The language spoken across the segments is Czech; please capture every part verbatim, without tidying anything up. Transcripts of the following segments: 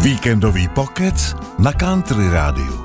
Víkendový pokec na Country Rádiu.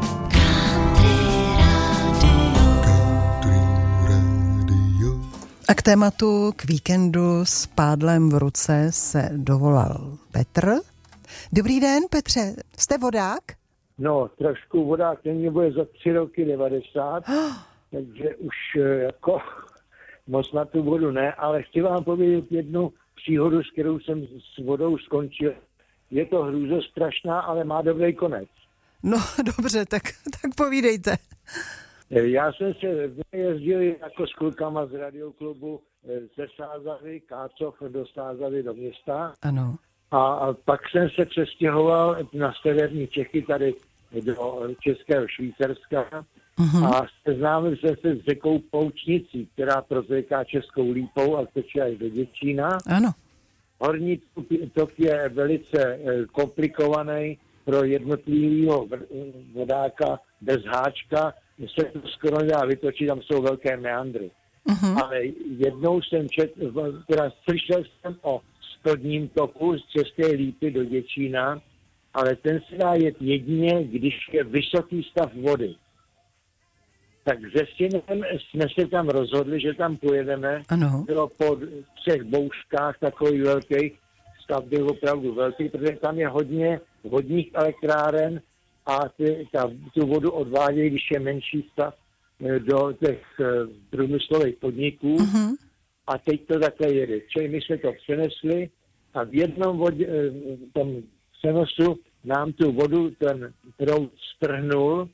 A k tématu, k víkendu s pádlem v ruce se dovolal Petr. Dobrý den, Petře, jste vodák? No, trošku vodák není, bude za tři roky devadesát, oh. takže už jako moc na tu vodu ne, ale chci vám povědět jednu příhodu, s kterou jsem s vodou skončil. Je to hrůzo strašná, ale má dobrý konec. No, dobře, tak, tak povídejte. Já jsem se jezdil jako s klukama z radioklubu ze Sázavy, Kácov do Sázavy do města. Ano. A pak jsem se přestěhoval na severní Čechy, tady do Českého Švýcarska. Uh-huh. A seznámil jsem se s řekou Poučnicí, která protéká Českou Lípou a teče až do Děčína. Ano. Horní tok je velice komplikovaný pro jednotlivého vodáka bez háčka. Se to skoro nedá vytočit, tam jsou velké meandry. Uh-huh. Ale jednou jsem četl, teda slyšel jsem o spodním toku z České Lípy do Děčína, ale ten se dá jet jedině, když je vysoký stav vody. Tak se synem jsme se tam rozhodli, že tam pojedeme. Ano. Bylo po třech bouřkách takových velkých, stav byl opravdu velký, protože tam je hodně vodních elektráren a ty, ta, tu vodu odvádějí, když je menší stav, do těch uh, průmyslových podniků. Uh-huh. A teď to takhle jede. Čili my jsme to přenesli a v jednom vodě, v tom přenosu nám tu vodu ten proud strhnul,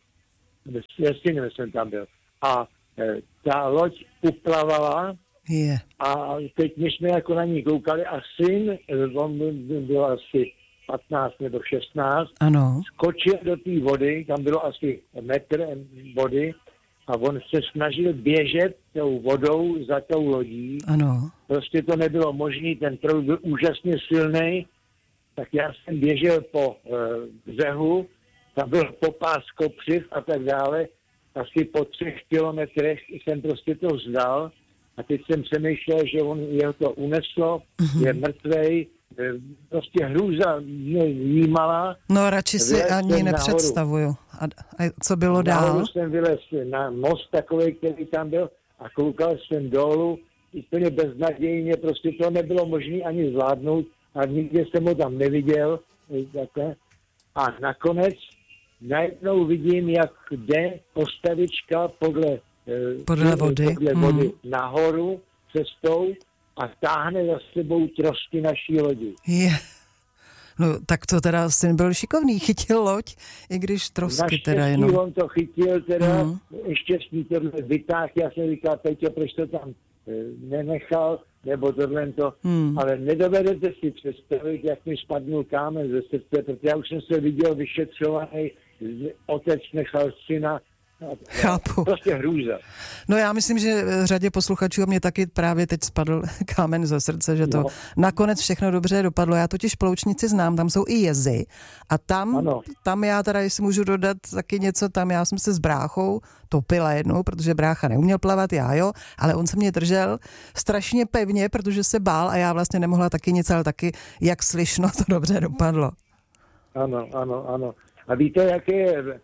s synem jsem tam byl. A e, ta loď uplavala yeah. a teď my jsme jako na ní koukali a syn, on byl asi patnáct nebo šestnáct, ano. skočil do té vody, tam bylo asi metr vody a on se snažil běžet tou vodou za tou lodí. Ano. Prostě to nebylo možné, ten proud byl úžasně silný, tak já jsem běžel po e, břehu, tam byl popás kopřiv a tak dále. Asi po třech kilometrech jsem prostě to vzdal a teď jsem přemýšlel, že on jeho to uneslo, uh-huh. je mrtvej, prostě hrůza mě jímala. No radši si ani nepředstavuju. A, a co bylo dál? Nahoru jsem vylez na most takovej, který tam byl a koukal jsem dolů, úplně beznadějně, prostě to nebylo možné ani zvládnout a nikde jsem ho tam neviděl. Takhle. A nakonec najednou vidím, jak jde postavička podle, podle vody, podle vody hmm. nahoru cestou a táhne za sebou trosky naší lodi. Je. No tak to teda syn byl šikovný, chytil loď, i když trosky Naštěstí teda jenom. on to chytil teda, hmm. štěstí tohle vytáhl, já jsem říkal, Peťo, proč to tam nenechal, nebo tohle to, hmm. ale nedovedete si představit, jak mi spadnul kámen ze srdce, protože já už jsem se viděl vyšetřovaný, otec nechal syna. Chápu. Prostě hrůza. No já myslím, že řadě posluchačů mě taky právě teď spadl kámen ze srdce, že to no. nakonec všechno dobře dopadlo. Já totiž Ploučnici znám, tam jsou i jezy a tam, tam já teda, jestli můžu dodat taky něco, tam já jsem se s bráchou topila jednou, protože brácha neuměl plavat, já jo, ale on se mě držel strašně pevně, protože se bál a já vlastně nemohla taky nic, ale taky, jak slyšno, to dobře dopadlo. Ano, ano, ano. A víte, jak je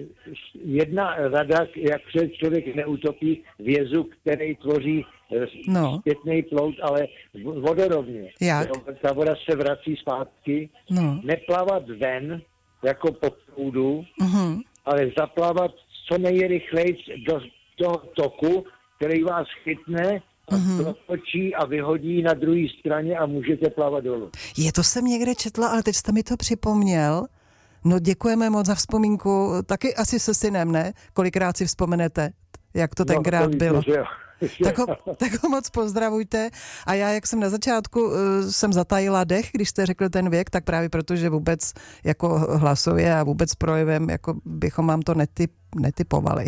jedna rada, jak se člověk neutopí v jezu, který tvoří no. zpětný plout, ale vodorovně. Jak? Ta voda se vrací zpátky. No. Neplavat ven, jako po proudu, uh-huh. ale zaplavat co nejrychleji do toho toku, který vás chytne a uh-huh. protočí a vyhodí na druhé straně a můžete plavat dolů. Je, to jsem někde četla, ale teď jste mi to připomněl. No děkujeme moc za vzpomínku, taky asi se synem, ne? Kolikrát si vzpomenete, jak to tenkrát no, bylo. Tak ho, tak ho moc pozdravujte. A já, jak jsem na začátku uh, jsem zatajila dech, když jste řekl ten věk, tak právě protože vůbec jako hlasově a vůbec projevem, jako bychom vám to netyp, netypovali.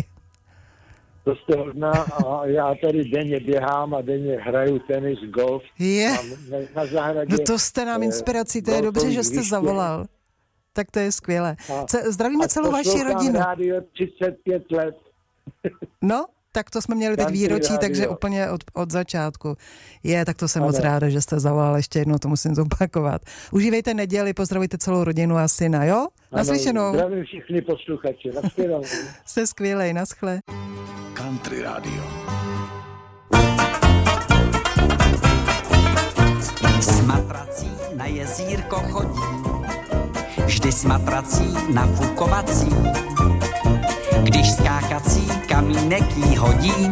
To jste hodná a já tady denně běhám a denně hraju tenis, golf. Je. Na zahradě, no to jste nám inspirací, to je dobře, že jste zavolal. Tak to je skvělé. Ce, zdravíme celou vaši rodinu. Rádio třicet pět let. No, Tak to jsme měli teď výročí, rádio. Takže úplně od, od začátku. Je, tak to jsem ano. moc ráda, že jste zavolal, ještě jednou to musím zopakovat. Užívejte neděli, pozdravujte celou rodinu a syna, jo? Naslyšenou. Zdravím všichni posluchači, naschledanou. Jste skvělej, naschle. Country Radio. S matrací na jezírko chodí, vždy s matrací nafukovací. Když skákací kamínek jí hodí,